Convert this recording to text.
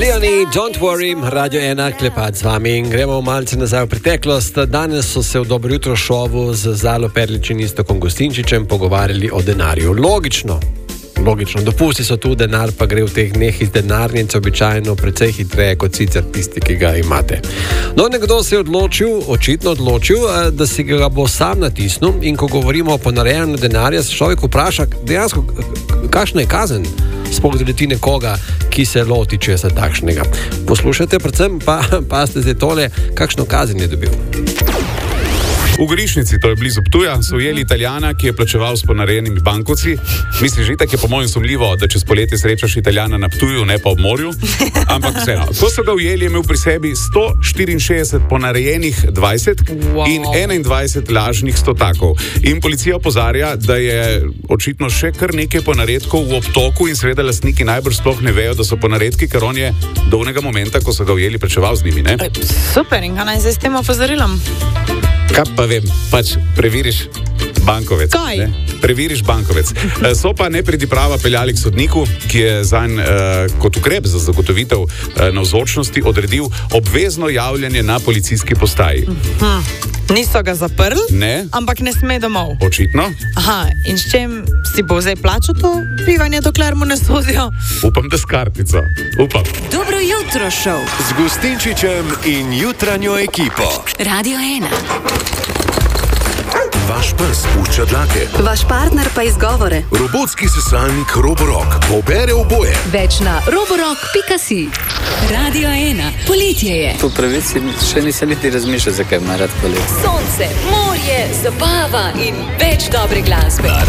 Leonie, don't worry, Radio 1, klepet z vami. Gremo malce nazaj v preteklost. Danes so se v Dobro jutro šovu z Zalo Perlič in Iztokom Gostinčičem pogovarjali o denarju. Logično, dopusti so tu, denar pa gre v teh dneh iz denarnice običajno precej hitreje kot sicer tisti, ki ga imate. No, nekdo se je očitno odločil, da si ga bo sam natisnil, in ko govorimo o ponarejanju denarja, se človek vpraša dejansko, kakšna je kazen, sploh zaradi nekoga, ki se loti česa takšnega. Poslušajte, predvsem pa ste zdaj tole, kakšno kazen je dobil. V Gorišnici, to je blizu Ptuja, so ujeli Italijana, ki je plačeval s ponarejenimi bankovci. Misliš, že tako je po mojem sumljivo, da čez poletje srečaš Italijana na Ptuju, ne pa ob morju. Ampak vseeno, ko so ga ujeli, je imel pri sebi 164 ponarejenih 20 in 21 lažnih stotakov. In policija opozarja, da je očitno še kar nekaj ponaredkov v obtoku in seveda lastniki najbrž sploh ne vejo, da so ponaredki, ker on je do onega momenta, ko so ga ujeli, plačeval z njimi, ne? Super, in kaj naj zdaj s tem opozorilom? Kaj pa vem, pač preveriš bankovec. Kaj? Ne? Preveriš bankovec. So pa nepridiprava peljali k sodniku, ki je zanj kot ukrep za zagotovitev navzočnosti odredil obvezno javljanje na policijski postaji. Niso ga zaprli, Ne. ampak ne sme domov. Očitno. Aha, in s čem si bo zdaj plačal to bivanje, dokler mu ne sodijo? Upam, da s kartico. Upam. Dobro jutro, šov. Z Gostinčičem in jutranjo ekipo. Radio 1. Vaš pes pušča dlake. Vaš partner pa izgovore. Robotski sesalnik Roborock pobere oboje. Več na roborock.si. Radio 1. Poletje je. Po pravici še nisem niti razmišljal, zakaj ima rad poletje. Sonce, morje, zabava in več dobre glasbe.